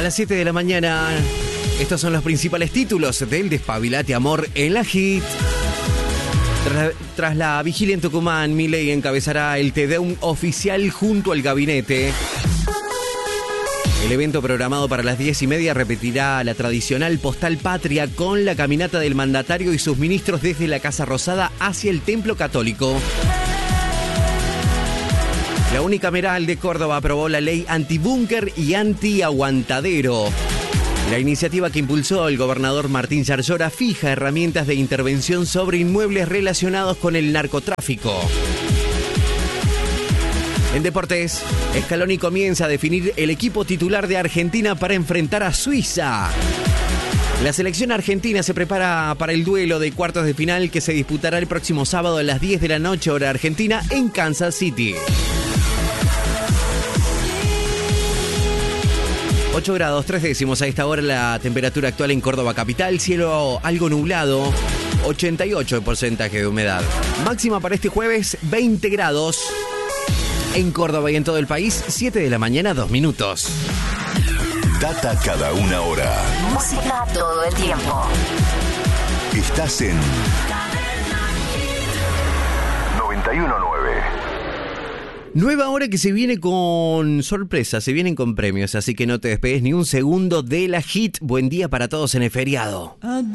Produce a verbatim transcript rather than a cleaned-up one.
A las siete de la mañana, estos son los principales títulos del Despabilate Amor en la Hit. Tras, tras la vigilia en Tucumán, Milei encabezará el Te-Deum oficial junto al gabinete. El evento programado para las diez y media repetirá la tradicional postal patria con la caminata del mandatario y sus ministros desde la Casa Rosada hacia el Templo Católico. La unicameral de Córdoba aprobó la ley antibúnker y antiaguantadero. La iniciativa que impulsó el gobernador Martín Yarlora fija herramientas de intervención sobre inmuebles relacionados con el narcotráfico. En deportes, Scaloni comienza a definir el equipo titular de Argentina para enfrentar a Suiza. La selección argentina se prepara para el duelo de cuartos de final que se disputará el próximo sábado a las diez de la noche hora argentina en Kansas City. ocho grados tres décimos a esta hora la temperatura actual en Córdoba capital, cielo algo nublado, ochenta y ocho por ciento de humedad. Máxima para este jueves, veinte grados. En Córdoba y en todo el país, siete de la mañana, dos minutos. Data cada una hora. Música todo el tiempo. Estás en noventa y uno punto nueve. Nueva hora que se viene con sorpresas, se vienen con premios, así que no te despegues ni un segundo de la Hit. Buen día para todos en el feriado.